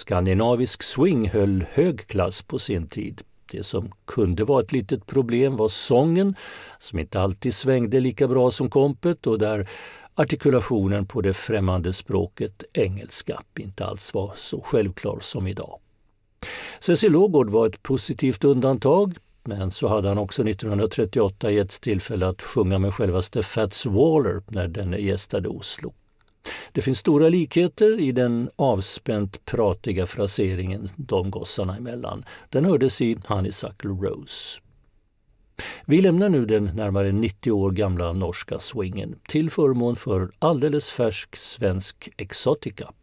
Skandinavisk swing höll hög klass på sin tid. Det som kunde vara ett litet problem var sången, som inte alltid svängde lika bra som kompet och där artikulationen på det främmande språket engelska inte alls var så självklar som idag. Cecil Lågård var ett positivt undantag, men så hade han också 1938 getts tillfälle att sjunga med självaste Fats Waller när den gästade Oslo. Det finns stora likheter i den avspänt pratiga fraseringen de gossarna emellan. Den hördes i Honeysuckle Rose. Vi lämnar nu den närmare 90 år gamla norska swingen till förmån för alldeles färsk svensk exotica.